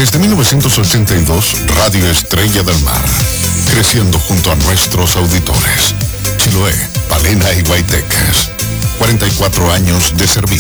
Desde 1982, Radio Estrella del Mar, creciendo junto a nuestros auditores. Chiloé, Palena y Guaytecas. 44 años de servicio.